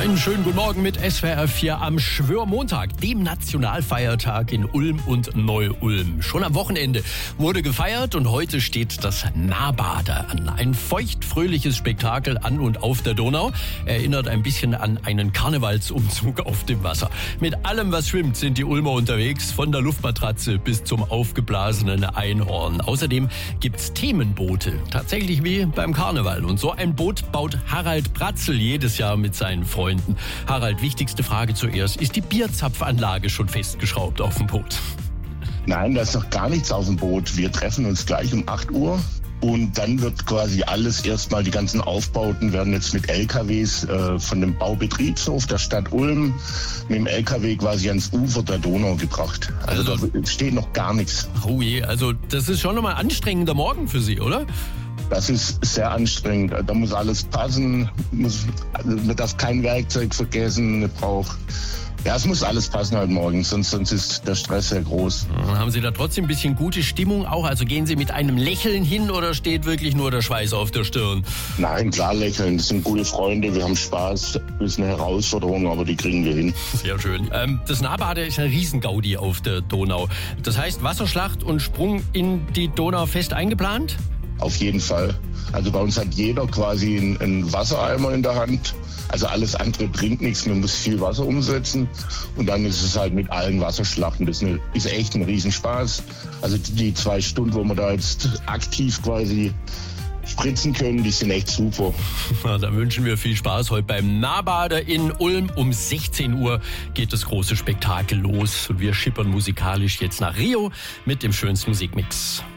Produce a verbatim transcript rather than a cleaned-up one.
Einen schönen guten Morgen mit S W R vier am Schwörmontag, dem Nationalfeiertag in Ulm und Neu-Ulm. Schon am Wochenende wurde gefeiert und heute steht das Nahbader an. Ein feuchtfröhliches Spektakel an und auf der Donau. Erinnert ein bisschen an einen Karnevalsumzug auf dem Wasser. Mit allem, was schwimmt, sind die Ulmer unterwegs, von der Luftmatratze bis zum aufgeblasenen Einhorn. Außerdem gibt's Themenboote, tatsächlich wie beim Karneval. Und so ein Boot baut Harald Bratzel jedes Jahr mit seinen Freunden. Harald, wichtigste Frage zuerst. Ist die Bierzapfanlage schon festgeschraubt auf dem Boot? Nein, da ist noch gar nichts auf dem Boot. Wir treffen uns gleich um acht Uhr. Und dann wird quasi alles erstmal, die ganzen Aufbauten werden jetzt mit L K Ws äh, von dem Baubetriebshof der Stadt Ulm mit dem L K W quasi ans Ufer der Donau gebracht. Also, also da steht noch gar nichts. Oh je, also das ist schon nochmal ein anstrengender Morgen für Sie, oder? Das ist sehr anstrengend. Da muss alles passen. Muss, also man darf kein Werkzeug vergessen. Man braucht, ja, es muss alles passen heute Morgen, sonst, sonst ist der Stress sehr groß. Haben Sie da trotzdem ein bisschen gute Stimmung auch? Also gehen Sie mit einem Lächeln hin oder steht wirklich nur der Schweiß auf der Stirn? Nein, klar lächeln. Das sind gute Freunde. Wir haben Spaß. Das ist eine Herausforderung, aber die kriegen wir hin. Sehr schön. Ähm, das Nahbader ist ein Riesengaudi auf der Donau. Das heißt, Wasserschlacht und Sprung in die Donau fest eingeplant? Auf jeden Fall. Also bei uns hat jeder quasi einen, einen Wassereimer in der Hand. Also alles andere bringt nichts. Man muss viel Wasser umsetzen. Und dann ist es halt mit allen Wasserschlachten. Das ist, eine, ist echt ein Riesenspaß. Also die zwei Stunden, wo wir da jetzt aktiv quasi spritzen können, die sind echt super. Na, dann wünschen wir viel Spaß heute beim Nahbader in Ulm. Um sechzehn Uhr geht das große Spektakel los. Und wir schippern musikalisch jetzt nach Rio mit dem schönsten Musikmix.